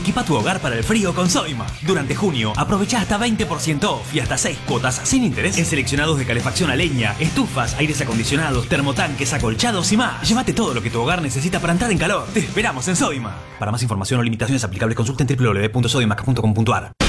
Equipa tu hogar para el frío con Sodimac. Durante junio, aprovecha hasta 20% off y hasta 6 cuotas sin interés en seleccionados de calefacción a leña, estufas, aires acondicionados, termotanques, acolchados y más. Llévate todo lo que tu hogar necesita para entrar en calor. Te esperamos en Sodimac. Para más información o limitaciones aplicables, consulta en www.sodimac.com.ar.